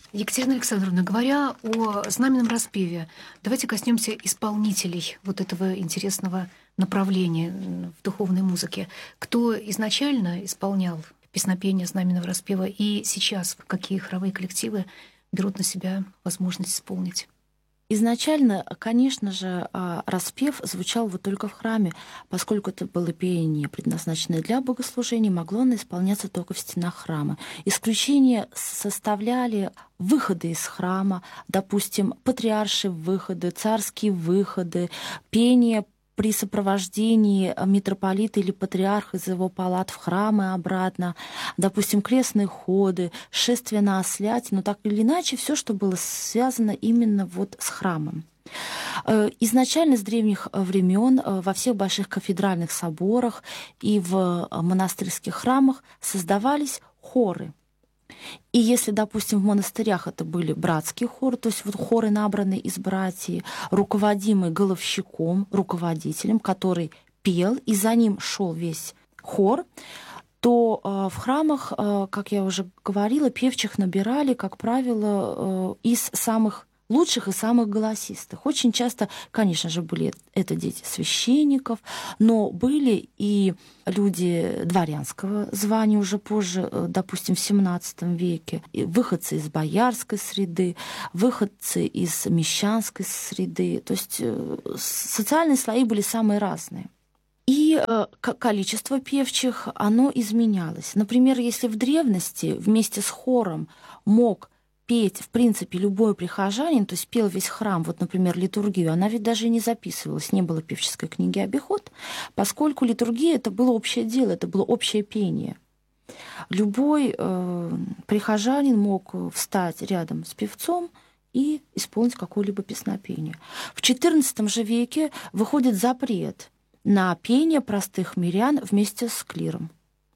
Екатерина Александровна, говоря о знаменном распеве, давайте коснемся исполнителей вот этого интересного направления в духовной музыке. Кто изначально исполнял песнопение знаменного распева и сейчас какие хоровые коллективы берут на себя возможность исполнить? Изначально, конечно же, распев звучал вот только в храме, поскольку это было пение, предназначенное для богослужения, могло оно исполняться только в стенах храма. Исключение составляли выходы из храма, допустим, патриаршие выходы, царские выходы, пение при сопровождении митрополита или патриарха из его палат в храм и обратно, допустим, крестные ходы, шествия на осляте, но так или иначе все, что было связано именно вот с храмом. Изначально с древних времен во всех больших кафедральных соборах и в монастырских храмах создавались хоры. И если, допустим, в монастырях это были братские хоры, то есть вот хоры, набранные из братьев, руководимые головщиком, руководителем, который пел, и за ним шел весь хор, то в храмах, как я уже говорила, певчих набирали, как правило, из самых лучших и самых голосистых. Очень часто, конечно же, были это дети священников, но были и люди дворянского звания уже позже, допустим, в XVII веке, и выходцы из боярской среды, выходцы из мещанской среды. То есть социальные слои были самые разные. И количество певчих, оно изменялось. Например, если в древности вместе с хором мог петь, в принципе, любой прихожанин, то есть пел весь храм, вот, например, литургию, она ведь даже не записывалась, не было певческой книги «Обиход», поскольку литургия — это было общее дело, это было общее пение. Любой прихожанин мог встать рядом с певцом и исполнить какое-либо песнопение. В XIV же веке выходит запрет на пение простых мирян вместе с клиром.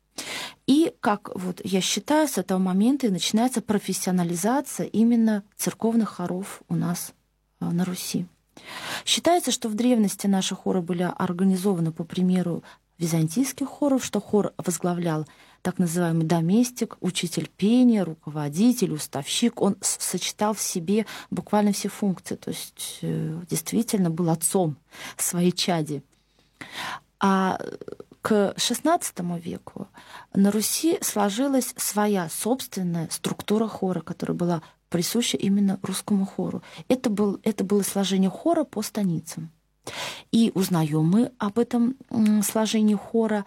И, как вот я считаю, с этого момента и начинается профессионализация именно церковных хоров у нас на Руси. Считается, что в древности наши хоры были организованы по примеру византийских хоров, что хор возглавлял так называемый доместик, учитель пения, руководитель, уставщик. Он сочетал в себе буквально все функции, то есть действительно был отцом своей чади. А к XVI веку на Руси сложилась своя собственная структура хора, которая была присуща именно русскому хору. Это было сложение хора по станицам. И узнаем мы об этом сложении хора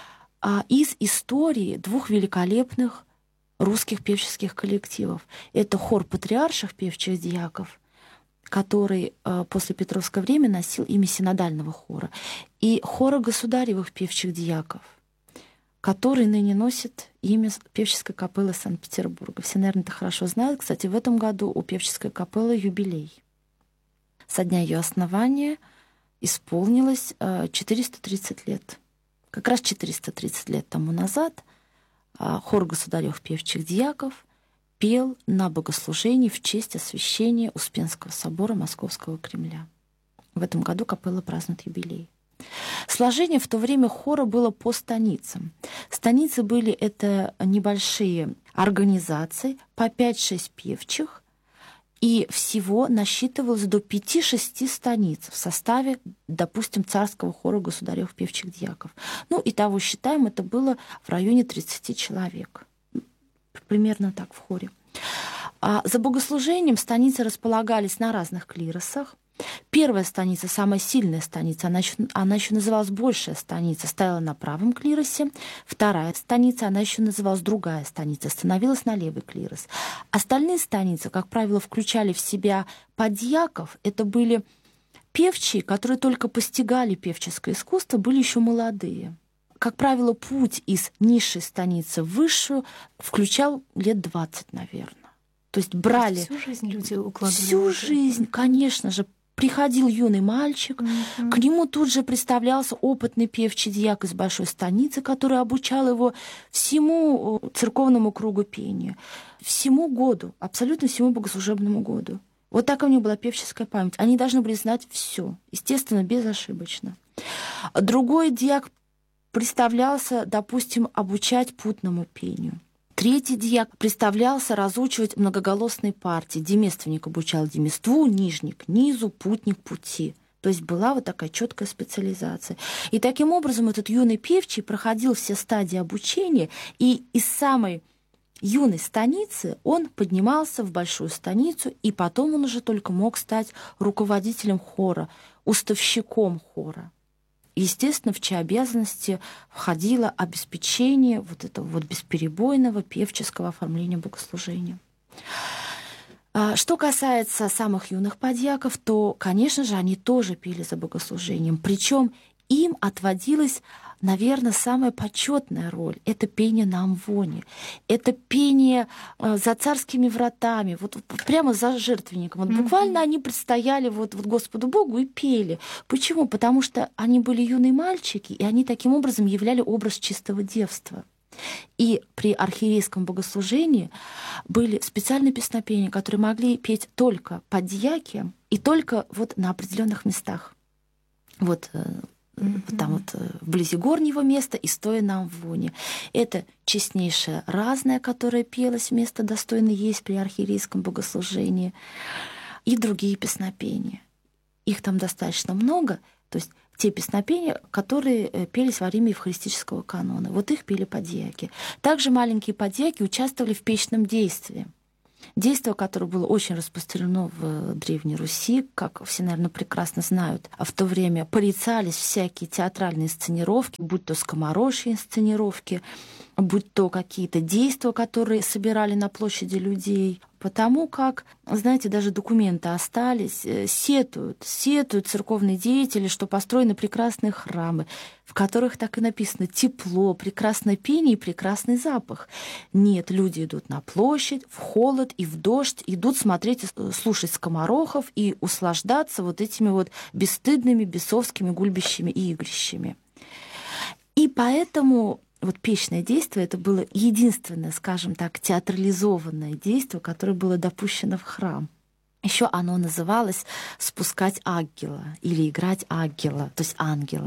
из истории двух великолепных русских певческих коллективов. Это хор патриарших певчих дьяков, который после Петровского времени носил имя синодального хора, и хора государевых певчих дьяков, который ныне носит имя певческой капеллы Санкт-Петербурга. Все, наверное, это хорошо знают. Кстати, в этом году у певческой капеллы юбилей. Со дня ее основания исполнилось 430 лет. Как раз 430 лет тому назад хор государевых певчих дьяков пел на богослужении в честь освящения Успенского собора Московского Кремля. В этом году капелла празднует юбилей. Сложение в то время хора было по станицам. Станицы были это небольшие организации, по 5-6 певчих, и всего насчитывалось до 5-6 станиц в составе, допустим, царского хора государевых певчих дьяков. Итого считаем, это было в районе 30 человек. Примерно так в хоре. За богослужением станицы располагались на разных клиросах. Первая станица, самая сильная станица, она еще называлась большая станица, стояла на правом клиросе. Вторая станица, она еще называлась другая станица, становилась на левый клирос. Остальные станицы, как правило, включали в себя подьяков. Это были певчие, которые только постигали певческое искусство, были еще молодые. Как правило, путь из низшей станицы в высшую включал лет 20, наверное. То есть брали... Всю жизнь люди укладывали. Всю жизнь, конечно же. Приходил юный мальчик, к нему тут же представлялся опытный певчий дьяк из большой станицы, который обучал его всему церковному кругу пения, всему году, абсолютно всему богослужебному году. Вот так у них была певческая память. Они должны были знать все, естественно, безошибочно. Другой дьяк представлялся, допустим, обучать путному пению. Третий дьяк представлялся разучивать многоголосные партии. Деместственник обучал деместву, нижник — низу, путник — пути. То есть была вот такая четкая специализация. И таким образом этот юный певчий проходил все стадии обучения, и из самой юной станицы он поднимался в большую станицу, и потом он уже только мог стать руководителем хора, уставщиком хора. Естественно, в чьи обязанности входило обеспечение вот этого вот бесперебойного певческого оформления богослужения. Что касается самых юных подьяков, то, конечно же, они тоже пели за богослужением. Причем им отводилась, наверное, самая почетная роль. Это пение на амвоне, это пение за царскими вратами, вот прямо за жертвенником. Вот буквально они предстояли вот Господу Богу и пели. Почему? Потому что они были юные мальчики, и они таким образом являли образ чистого девства. И при архиерейском богослужении были специальные песнопения, которые могли петь только подьяки и только вот на определенных местах. Вот там вот вблизи горнего места и стоя на амвоне. Это честнейшее разное, которое пелось вместо достойно есть при архиерейском богослужении, и другие песнопения. Их там достаточно много, то есть те песнопения, которые пелись во время евхаристического канона. Вот их пели подьяки. Также маленькие подьяки участвовали в печном действии. Действие, которое было очень распространено в Древней Руси, как все, наверное, прекрасно знают, а в то время порицались всякие театральные сценировки, будь то скоморожьи инсценировки, будь то какие-то действия, которые собирали на площади людей, потому как, знаете, даже документы остались, сетуют церковные деятели, что построены прекрасные храмы, в которых так и написано «тепло, прекрасное пение и прекрасный запах». Нет, люди идут на площадь, в холод и в дождь, идут смотреть и слушать скоморохов и услаждаться вот этими вот бесстыдными бесовскими гульбищами и игрищами. И поэтому вот печное действие — это было единственное, скажем так, театрализованное действие, которое было допущено в храм. Еще оно называлось «спускать ангела» или «играть ангела», то есть ангела.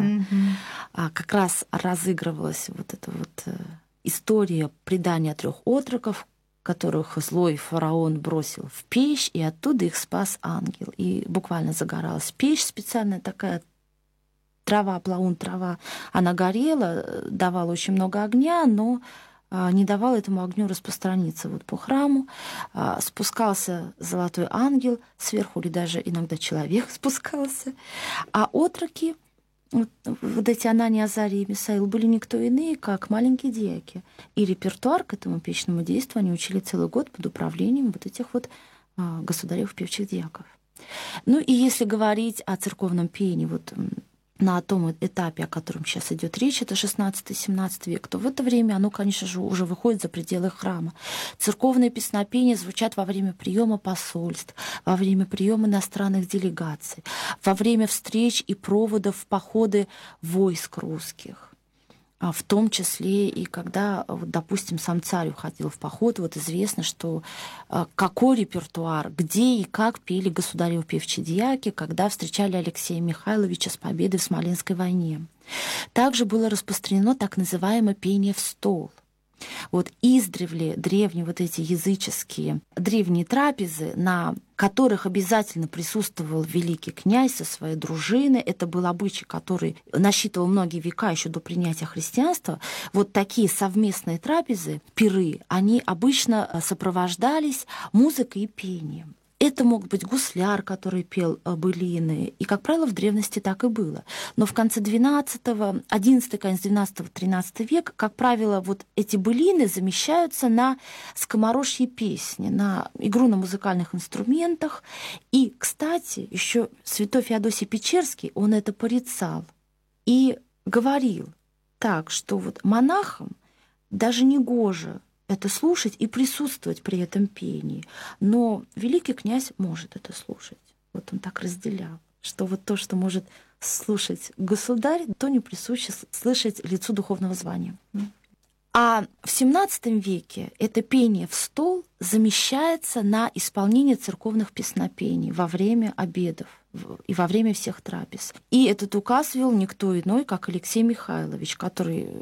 Как раз разыгрывалась вот эта вот история предания 3 отроков, которых злой фараон бросил в печь, и оттуда их спас ангел. И буквально загоралась печь специальная такая, трава, плаун трава, она горела, давала очень много огня, но не давала этому огню распространиться вот по храму. Спускался золотой ангел сверху, или даже иногда человек спускался. А отроки, вот эти Анания, Азария и Мисаил, были никто иные, как маленькие дьяки. И репертуар к этому печному действию они учили целый год под управлением вот этих вот государев певчих дьяков. Ну и если говорить о церковном пении, вот на том этапе, о котором сейчас идет речь, это 16-17 век, то в это время оно, конечно же, уже выходит за пределы храма. Церковные песнопения звучат во время приема посольств, во время приема иностранных делегаций, во время встреч и проводов в походы войск русских. В том числе и когда, вот, допустим, сам царь уходил в поход, вот известно, что какой репертуар, где и как пели государевы певчие дьяки, когда встречали Алексея Михайловича с победой в Смоленской войне. Также было распространено так называемое пение в стол. Вот издревле древние вот эти языческие древние трапезы, на которых обязательно присутствовал великий князь со своей дружиной. Это был обычай, который насчитывал многие века еще до принятия христианства. Вот такие совместные трапезы, пиры, они обычно сопровождались музыкой и пением. Это мог быть гусляр, который пел былины. И, как правило, в древности так и было. Но в конце XII, XI, конец XII, XIII века, как правило, вот эти былины замещаются на скоморожьи песни, на игру на музыкальных инструментах. И, кстати, еще святой Феодосий Печерский, он это порицал и говорил так, что вот монахам даже не гоже это слушать и присутствовать при этом пении. Но великий князь может это слушать. Вот он так разделял, что вот то, что может слушать государь, то не присуще слышать лицу духовного звания. А в XVII веке это пение в стол замещается на исполнение церковных песнопений во время обедов и во время всех трапез. И этот указ вел никто иной, как Алексей Михайлович, который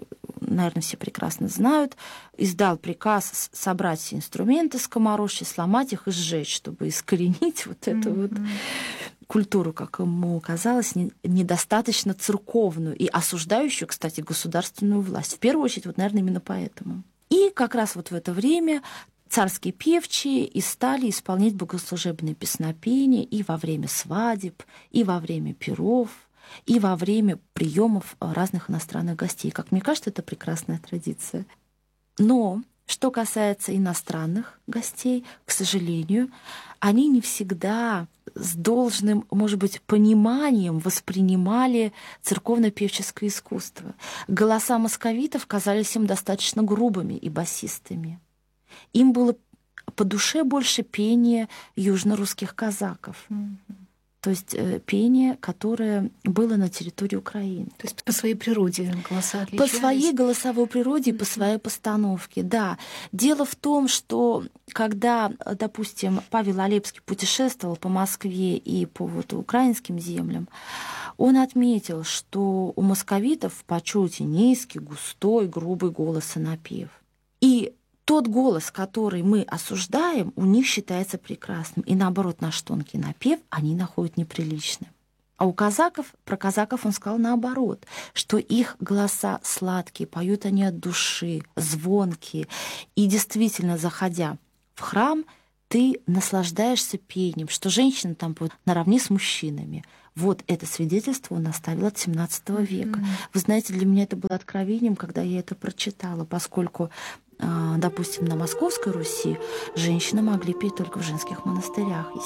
наверное, все прекрасно знают, издал приказ собрать все инструменты скоморохи, сломать их и сжечь, чтобы искоренить вот эту вот культуру, как ему казалось, недостаточно церковную и осуждающую, кстати, государственную власть. В первую очередь, вот, наверное, именно поэтому. И как раз вот в это время царские певчие и стали исполнять богослужебные песнопения и во время свадеб, и во время пиров, и во время приемов разных иностранных гостей. Как мне кажется, это прекрасная традиция. Но что касается иностранных гостей, к сожалению, они не всегда с должным, может быть, пониманием воспринимали церковно-певческое искусство. Голоса московитов казались им достаточно грубыми и басистыми. Им было по душе больше пение южно-русских казаков. То есть пение, которое было на территории Украины. То есть по своей природе голоса По отличались? своей голосовой природе и по своей постановке, да. Дело в том, что когда, допустим, Павел Алепский путешествовал по Москве и по вот украинским землям, он отметил, что у московитов в почете низкий, густой, грубый голос и напев. И тот голос, который мы осуждаем, у них считается прекрасным. И наоборот, наш тонкий напев они находят неприличным. А у казаков, про казаков он сказал наоборот, что их голоса сладкие, поют они от души, звонкие. И действительно, заходя в храм, ты наслаждаешься пением, что женщины там поют наравне с мужчинами. Вот это свидетельство он оставил от XVII века. Вы знаете, для меня это было откровением, когда я это прочитала, поскольку, допустим, на Московской Руси женщины могли петь только в женских монастырях.